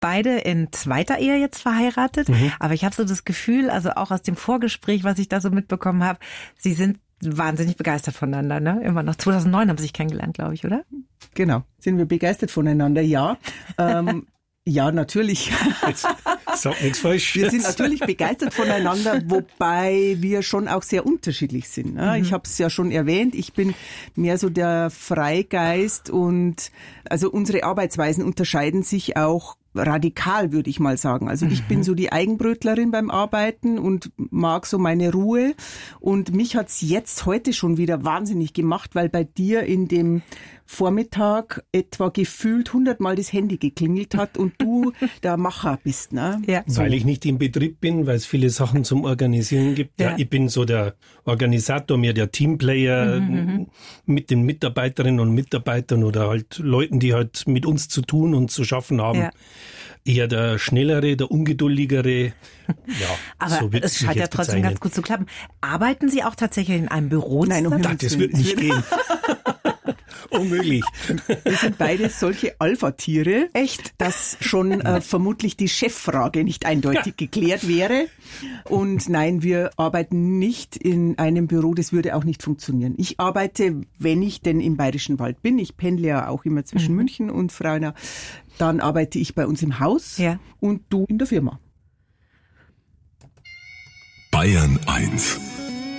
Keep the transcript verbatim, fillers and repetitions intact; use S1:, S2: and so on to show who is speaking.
S1: beide in zweiter Ehe jetzt verheiratet, mhm. aber ich habe so das Gefühl, also auch aus dem Vorgespräch, was ich da so mitbekommen habe, Sie sind wahnsinnig begeistert voneinander, ne? Immer noch. zweitausendneun haben Sie sich kennengelernt, glaube ich, oder?
S2: Genau, sind wir begeistert voneinander, ja. ähm, ja, natürlich.
S3: Jetzt sag nichts falsch.
S2: Wir sind natürlich begeistert voneinander, wobei wir schon auch sehr unterschiedlich sind. Ne? Mhm. Ich habe es ja schon erwähnt, ich bin mehr so der Freigeist und also unsere Arbeitsweisen unterscheiden sich auch radikal, würde ich mal sagen. Also ich mhm. bin so die Eigenbrötlerin beim Arbeiten und mag so meine Ruhe. Und mich hat's jetzt heute schon wieder wahnsinnig gemacht, weil bei dir in dem Vormittag etwa gefühlt hundertmal das Handy geklingelt hat und du der Macher bist. Ne?
S1: Ja.
S3: So. Weil ich nicht im Betrieb bin, weil es viele Sachen zum Organisieren gibt. Ja. Ja, ich bin so der Organisator, mehr der Teamplayer mhm. mit den Mitarbeiterinnen und Mitarbeitern oder halt Leuten, die halt mit uns zu tun und zu schaffen haben. Ja. Eher der Schnellere, der Ungeduldigere. Ja,
S1: aber
S3: so
S1: es scheint ja trotzdem
S3: bezeichnen.
S1: ganz gut zu klappen. Arbeiten Sie auch tatsächlich in einem Büro?
S2: Nein, um
S3: Ach, das wird nicht gehen. Unmöglich.
S2: Wir sind beide solche Alpha-Tiere.
S1: Echt?
S2: Dass schon äh, vermutlich die Cheffrage nicht eindeutig ja. geklärt wäre. Und nein, wir arbeiten nicht in einem Büro, das würde auch nicht funktionieren. Ich arbeite, wenn ich denn im Bayerischen Wald bin, ich pendle ja auch immer zwischen mhm. München und Frauenau, dann arbeite ich bei uns im Haus ja. und du in der Firma.
S4: Bayern eins